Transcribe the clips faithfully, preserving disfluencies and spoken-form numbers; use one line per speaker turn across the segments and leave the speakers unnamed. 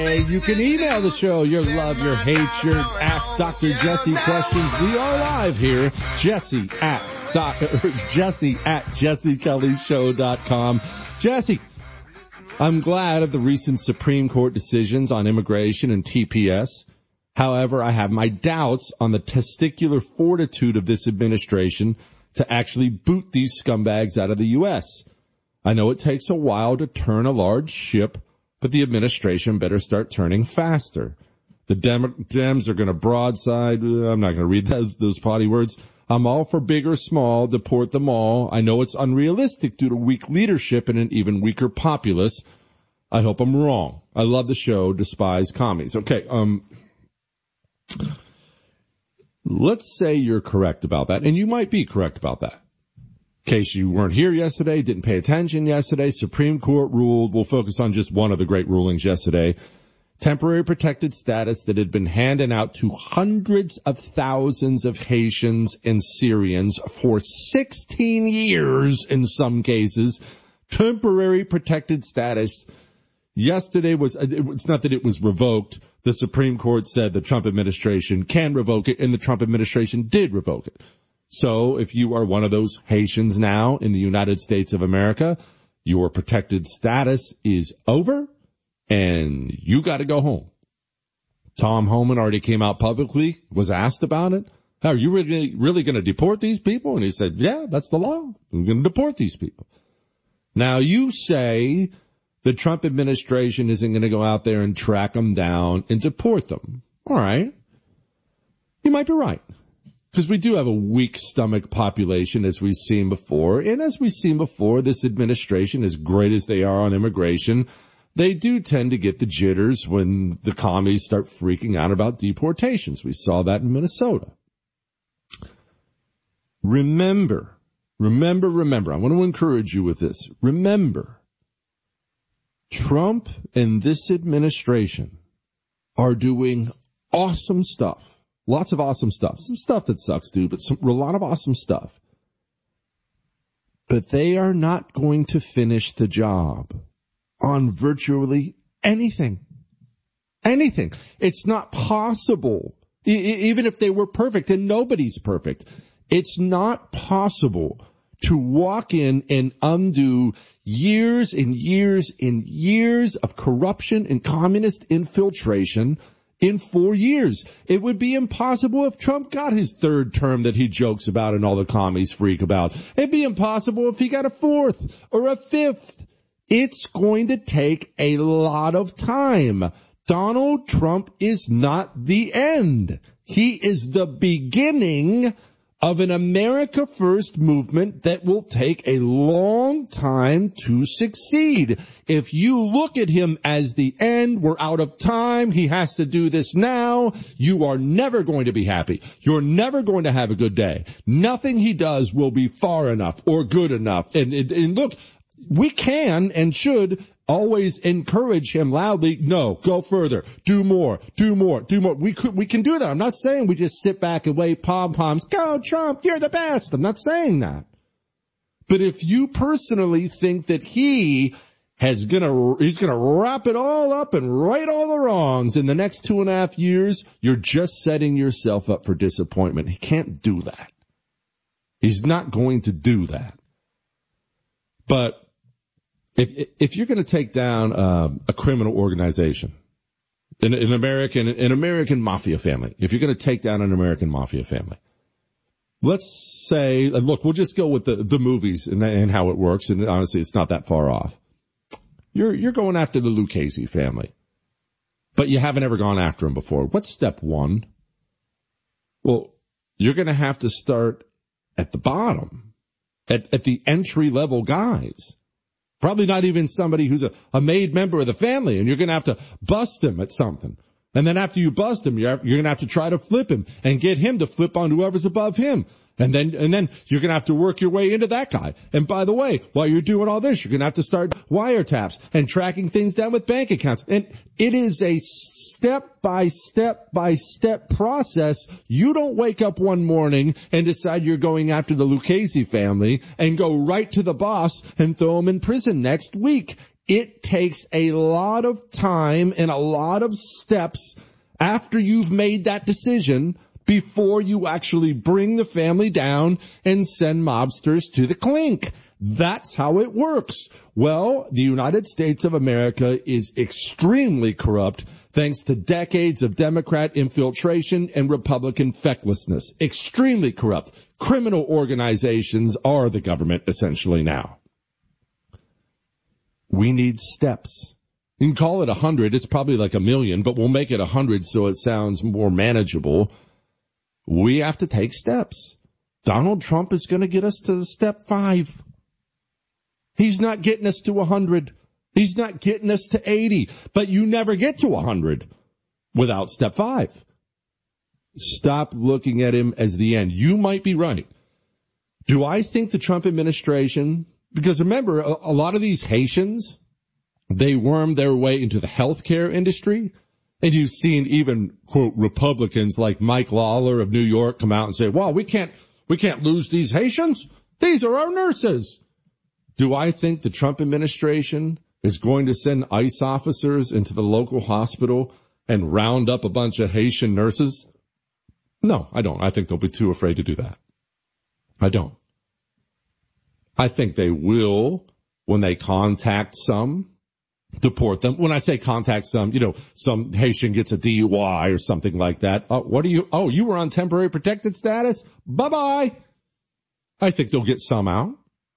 Hey, you can email the show your love, your hate, your Ask Doctor Jesse questions. We are live here. Jesse at doc, Jesse at Jesse Kelly Show dot com. Jesse, I'm glad of the recent Supreme Court decisions on immigration and T P S. However, I have my doubts on the testicular fortitude of this administration to actually boot these scumbags out of the U S. I know it takes a while to turn a large ship, but the administration better start turning faster. The Dem- Dems are going to broadside. I'm not going to read those, those potty words. I'm all for big or small, deport them all. I know it's unrealistic due to weak leadership and an even weaker populace. I hope I'm wrong. I love the show. Despise commies. Okay, um, let's say you're correct about that, and you might be correct about that. In case you weren't here yesterday, didn't pay attention yesterday, Supreme Court ruled, we'll focus on just one of the great rulings yesterday, temporary protected status that had been handed out to hundreds of thousands of Haitians and Syrians for sixteen years in some cases. Temporary protected status. Yesterday was, it's not that it was revoked. The Supreme Court said the Trump administration can revoke it, and the Trump administration did revoke it. So if you are one of those Haitians now in the United States of America, your protected status is over and you got to go home. Tom Homan already came out publicly, was asked about it. Are you really, really going to deport these people? And he said, yeah, that's the law. We're going to deport these people. Now you say the Trump administration isn't going to go out there and track them down and deport them. All right. You might be right. Because we do have a weak stomach population, as we've seen before. And as we've seen before, this administration, as great as they are on immigration, they do tend to get the jitters when the commies start freaking out about deportations. We saw that in Minnesota. Remember, remember, remember, I want to encourage you with this. Remember, Trump and this administration are doing awesome stuff. Lots of awesome stuff. Some stuff that sucks, dude, but some, a lot of awesome stuff. But they are not going to finish the job on virtually anything. Anything. It's not possible. E- even if they were perfect, and nobody's perfect, it's not possible to walk in and undo years and years and years of corruption and communist infiltration in four years. It would be impossible if Trump got his third term that he jokes about and all the commies freak about. It'd be impossible if he got a fourth or a fifth. It's going to take a lot of time. Donald Trump is not the end. He is the beginning of an America First movement that will take a long time to succeed. If you look at him as the end, we're out of time, he has to do this now, you are never going to be happy. You're never going to have a good day. Nothing he does will be far enough or good enough. And, and, and look, we can and should always encourage him loudly. No, go further. Do more. Do more. Do more. We could, we can do that. I'm not saying we just sit back and wave pom-poms. Go, Trump. You're the best. I'm not saying that. But if you personally think that he has gonna, he's gonna wrap it all up and right all the wrongs in the next two and a half years, you're just setting yourself up for disappointment. He can't do that. He's not going to do that. But If, if you're going to take down uh, a criminal organization, an, an American, an American mafia family, if you're going to take down an American mafia family, let's say, look, we'll just go with the, the movies and, and how it works. And honestly, it's not that far off. You're, you're going after the Lucchese family, but you haven't ever gone after them before. What's step one? Well, you're going to have to start at the bottom, at, at the entry level guys. Probably not even somebody who's a, a made member of the family, and you're going to have to bust him at something. And then after you bust him, you're, you're going to have to try to flip him and get him to flip on whoever's above him. And then, and then you're going to have to work your way into that guy. And by the way, while you're doing all this, you're going to have to start wiretaps and tracking things down with bank accounts. And it is a step by step by step process. You don't wake up one morning and decide you're going after the Lucchese family and go right to the boss and throw him in prison next week. it takes a lot of time and a lot of steps after you've made that decision before you actually bring the family down and send mobsters to the clink. That's how it works. Well, the United States of America is extremely corrupt thanks to decades of Democrat infiltration and Republican fecklessness. Extremely corrupt. Criminal organizations are the government essentially now. We need steps. You can call it a hundred. It's probably like a million, but we'll make it a hundred so it sounds more manageable. We have to take steps. Donald Trump is going to get us to step five. He's not getting us to a hundred. He's not getting us to eighty. But you never get to a hundred without step five. Stop looking at him as the end. You might be right. Do I think the Trump administration, because remember, a, a lot of these Haitians, they wormed their way into the healthcare industry. And you've seen even, quote, Republicans like Mike Lawler of New York come out and say, well, we can't, we can't lose these Haitians. These are our nurses. Do I think the Trump administration is going to send ICE officers into the local hospital and round up a bunch of Haitian nurses? No, I don't. I think they'll be too afraid to do that. I don't. I think they will, when they contact some, deport them. When I say contact some, you know, some Haitian gets a D U I or something like that. Oh, what do you, oh, you were on temporary protected status? Bye-bye. I think they'll get some out.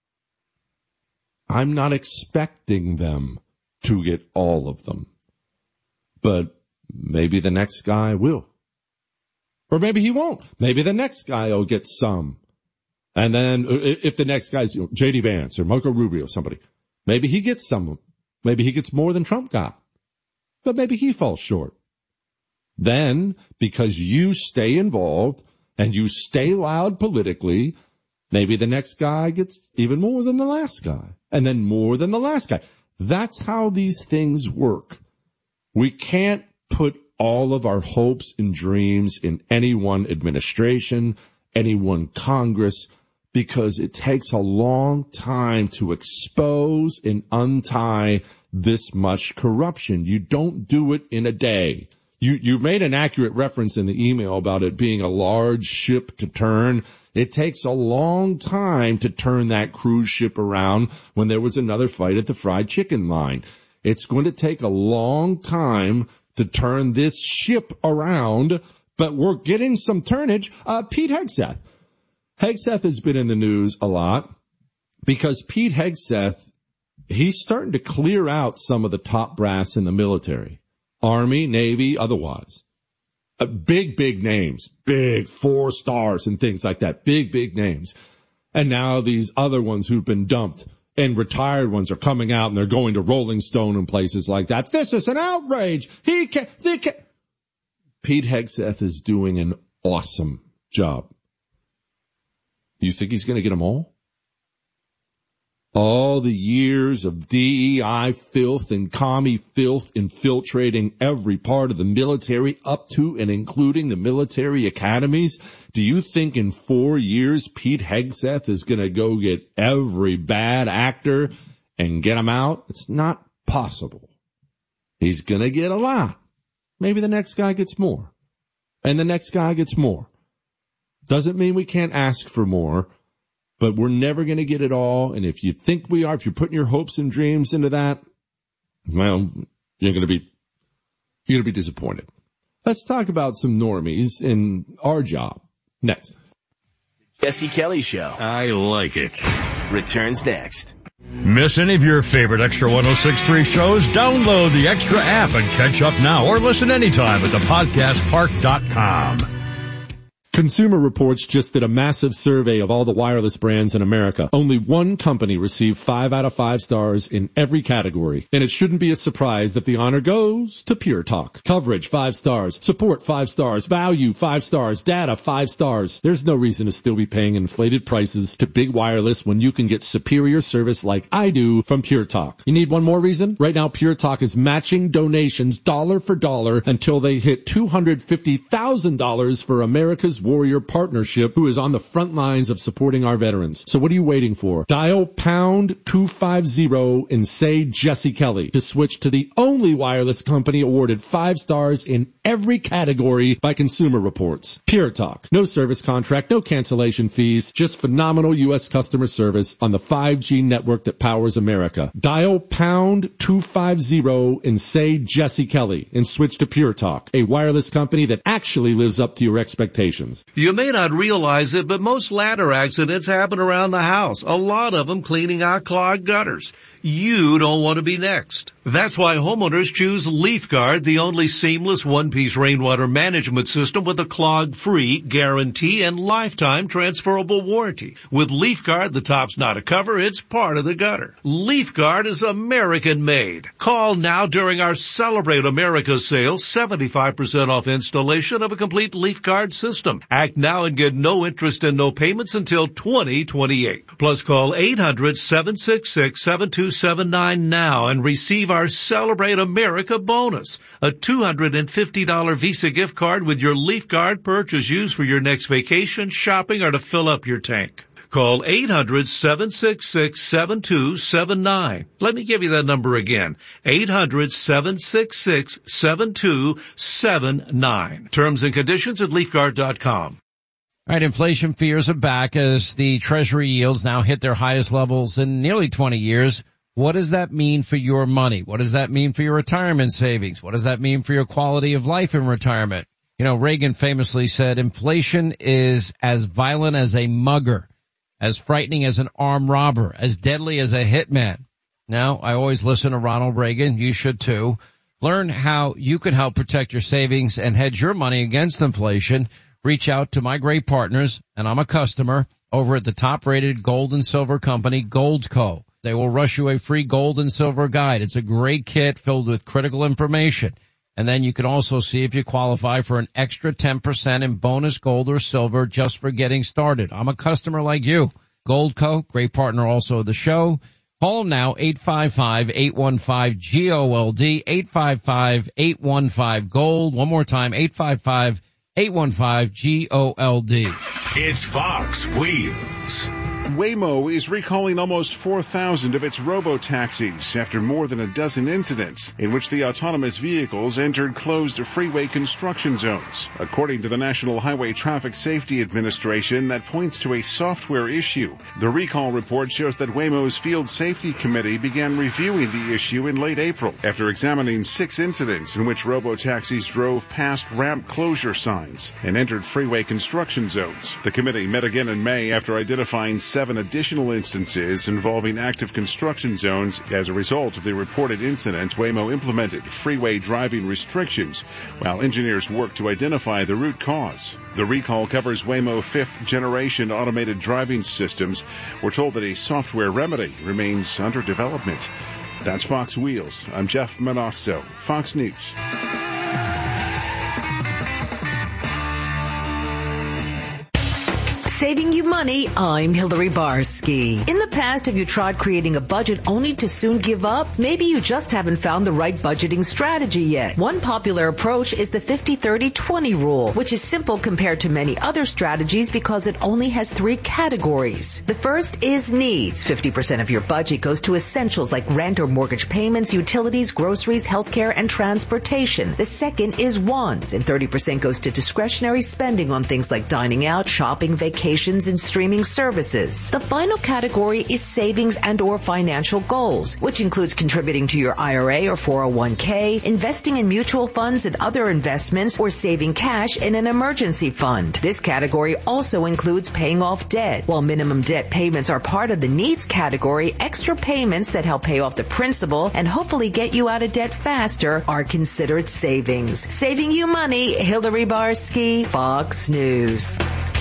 I'm not expecting them to get all of them. But maybe the next guy will. Or maybe he won't. Maybe the next guy will get some. And then if the next guy's, you know, J D Vance or Marco Rubio or somebody, maybe he gets some. Maybe he gets more than Trump got. But maybe he falls short. Then, because you stay involved and you stay loud politically, maybe the next guy gets even more than the last guy. And then more than the last guy. That's how these things work. We can't put all of our hopes and dreams in any one administration, any one Congress, because it takes a long time to expose and untie this much corruption. You don't do it in a day. You, you made an accurate reference in the email about it being a large ship to turn. It takes a long time to turn that cruise ship around when there was another fight at the fried chicken line. It's going to take a long time to turn this ship around, but we're getting some turnage. Uh, Pete Hegseth. Hegseth has been in the news a lot because Pete Hegseth, he's starting to clear out some of the top brass in the military, Army, Navy, otherwise. Uh, big, big names, big four stars and things like that, big, big names. And now these other ones who've been dumped and retired ones are coming out and they're going to Rolling Stone and places like that. This is an outrage. He can, they can. Pete Hegseth is doing an awesome job. You think he's going to get them all? All the years of D E I filth and commie filth infiltrating every part of the military up to and including the military academies. Do you think in four years Pete Hegseth is going to go get every bad actor and get them out? It's not possible. He's going to get a lot. Maybe the next guy gets more. And the next guy gets more. Doesn't mean we can't ask for more, but we're never going to get it all. And if you think we are, if you're putting your hopes and dreams into that, well, you're going to be, you're going to be disappointed. Let's talk about some normies in our job next.
Jesse Kelly Show.
I like it.
Returns next.
Miss any of your favorite Extra one oh six point three shows? Download the Extra app and catch up now or listen anytime at the podcast park dot com.
Consumer Reports just did a massive survey of all the wireless brands in America. Only one company received five out of five stars in every category. And it shouldn't be a surprise that the honor goes to Pure Talk. Coverage, five stars. Support, five stars. Value, five stars. Data, five stars. There's no reason to still be paying inflated prices to big wireless when you can get superior service like I do from Pure Talk. You need one more reason? Right now, Pure Talk is matching donations dollar for dollar until they hit two hundred fifty thousand dollars for America's warrior partnership who is on the front lines of supporting our veterans. So what are you waiting for? Dial pound two fifty and say Jesse Kelly to switch to the only wireless company awarded five stars in every category by Consumer Reports. Pure Talk. No service contract, no cancellation fees, just phenomenal U S customer service on the five G network that powers America. Dial pound two fifty and say Jesse Kelly and switch to Pure Talk, a wireless company that actually lives up to your expectations.
You may not realize it, but most ladder accidents happen around the house. A lot of them cleaning out clogged gutters. You don't want to be next. That's why homeowners choose LeafGuard, the only seamless one-piece rainwater management system with a clog-free guarantee and lifetime transferable warranty. With LeafGuard, the top's not a cover, it's part of the gutter. LeafGuard is American-made. Call now during our Celebrate America sale, seventy-five percent off installation of a complete LeafGuard system. Act now and get no interest and no payments until twenty twenty-eight. Plus call eight hundred, seven six six, seven two seven nine now and receive our Celebrate America bonus, a two hundred fifty dollars Visa gift card with your LeafGuard purchase used for your next vacation, shopping, or to fill up your tank. Call eight hundred, seven six six, seven two seven nine. Let me give you that number again, eight hundred, seven six six, seven two seven nine. Terms and conditions at leaf guard dot com.
All right, inflation fears are back as the Treasury yields now hit their highest levels in nearly twenty years. What does that mean for your money? What does that mean for your retirement savings? What does that mean for your quality of life in retirement? You know, Reagan famously said, inflation is as violent as a mugger, as frightening as an armed robber, as deadly as a hitman. Now, I always listen to Ronald Reagan. You should too. Learn how you can help protect your savings and hedge your money against inflation. Reach out to my great partners, and I'm a customer, over at the top-rated gold and silver company, Goldco. They will rush you a free gold and silver guide. It's a great kit filled with critical information. And then you can also see if you qualify for an extra ten percent in bonus gold or silver just for getting started. I'm a customer like you. Goldco, great partner also of the show. Call them now, eight five five, eight one five, G O L D, eight five five, eight one five, GOLD. One more time, eight five five, eight one five, G O L D.
It's Fox Wheels.
Waymo is recalling almost four thousand of its robo-taxis after more than a dozen incidents in which the autonomous vehicles entered closed freeway construction zones. According to the National Highway Traffic Safety Administration, that points to a software issue. The recall report shows that Waymo's Field Safety Committee began reviewing the issue in late April after examining six incidents in which robo-taxis drove past ramp closure signs and entered freeway construction zones. The committee met again in May after identifying seven additional instances involving active construction zones. As a result of the reported incidents, Waymo implemented freeway driving restrictions while engineers worked to identify the root cause. The recall covers Waymo fifth-generation automated driving systems. We're told that a software remedy remains under development. That's Fox Wheels. I'm Jeff Manasso, Fox News.
Saving you money, I'm Hillary Barsky. In the past, have you tried creating a budget only to soon give up? Maybe you just haven't found the right budgeting strategy yet. One popular approach is the fifty thirty twenty rule, which is simple compared to many other strategies because it only has three categories. The first is needs. fifty percent of your budget goes to essentials like rent or mortgage payments, utilities, groceries, healthcare, and transportation. The second is wants, and thirty percent goes to discretionary spending on things like dining out, shopping, vacations, and streaming services. The final category is savings and or financial goals, which includes contributing to your I R A or four oh one k, investing in mutual funds and other investments, or saving cash in an emergency fund. This category also includes paying off debt. While minimum debt payments are part of the needs category, extra payments that help pay off the principal and hopefully get you out of debt faster are considered savings. Saving you money, Hillary Barsky, Fox News.